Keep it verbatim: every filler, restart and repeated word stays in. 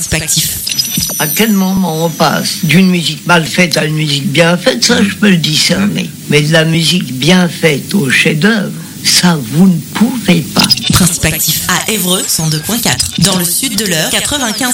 Principe actif. À quel moment on passe d'une musique mal faite à une musique bien faite, ça je peux le discerner. Mais de la musique bien faite au chef-d'œuvre, ça vous ne pouvez pas. Principe actif à Évreux cent deux virgule quatre. Dans le sud de l'Eure, quatre-vingt-quinze